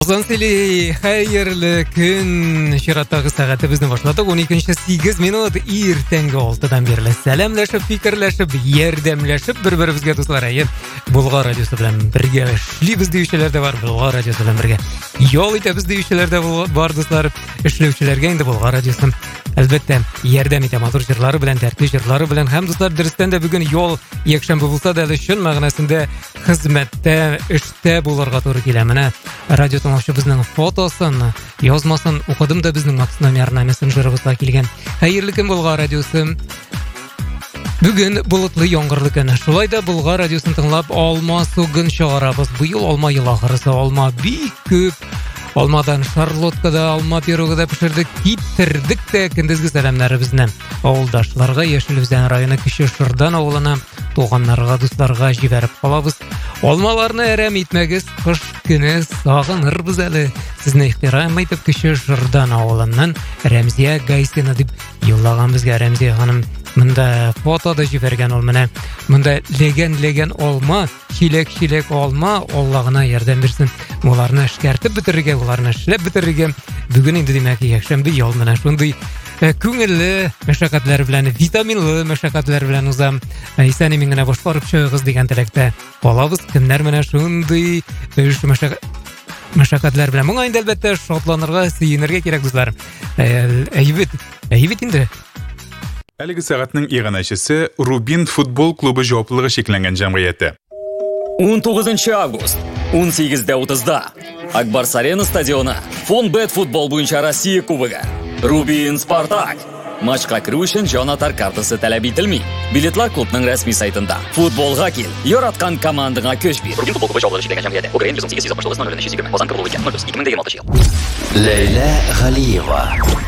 Озансели, хайырлы күн шираттағы сағаты біздің башладық. 12:08 ертеңгі 6-дан берлі сәлемләшіп, фикірләшіп, ердемләшіп, бір-бірімізге достар әйер. Бұлға радиосы білән бірге ішлейбіз деушілер де бар, Бұлға радиосы білән бірге yol итәбіз деушілер де бар достар. Ішлеушілерге енді Бұлға радиосын әлбәттә ярдәм итә матур җырлары белән, тәртип җырлары белән. Һәм достар, дөрестән дә бүген yol якшәмбе булса да әле шын мәгънәсендә хезмәттә, эштә булырга туры килә. Менә радио тыңлаучы безнең фотосын, язмасын укыдым да безнең Макс номерына мессенджерыбызга килгән. Хәерле көн Бұлға радиосы. Бүген болытлы яңгырлы көн. Шулай да Бұлға радиосын тыңлап алма сугын чыгарабыз. Бу ел алма ел ахырысы, алма бик күп. Алмадан шарлоткада, алма пирогыда пешердек, киптердек тә. Көндезге сәламнарыбызны авылдашларга, Яшелүзән районы Кече Шырдан авылына, туганнарга, дусларга җибәреп калабыз. Алмаларны әрәм итмәгез, кыш көне сагынырбыз әле. Сезне ихтирам итеп Кече Шырдан авылыннан Рәмзия Гайсина дип юллаган безгә. Рәмзия ханым монда фото да җибәргән ул менә. Монда леген алма, чилек алма, Аллагына ярдәм бирсен. Буларны эшкәртеп бетерергә, буларны эшләп бетерергә. Бүген инде димәк, якшәмбе ял менә шундый күңелле мәшәкатьләр белән, витаминлы мәшәкатьләр белән узам. Исән имин генә башкарып чыгыгыз дигән теләктә калабыз. Кемнәр менә шундый мәшәкатьләр белән. Моңа инде әлбәттә шатланырга, сөенергә кирәк дуслар. Әйбет инде. Әлеге сәгатьнең иганәчесе Рубин футбол клубы җаваплылыгы шикләнгән җәмгыяте. 19 август 18:30 Акбарс Арена стадионы Фонбет футбол буенча Россия кубогы. Рубин Спартак. Матчка керү өчен җанатар картасы таләп ителми. Билетлар клубның рәсми сайтында. Футболга кил, яраткан командаңа көч бир. Рубин футбол клубы җаваплылыгы шикләнгән җәмгыяте. Украин 1860 2020. Казан 2026 ел. Ләйлә Галиева.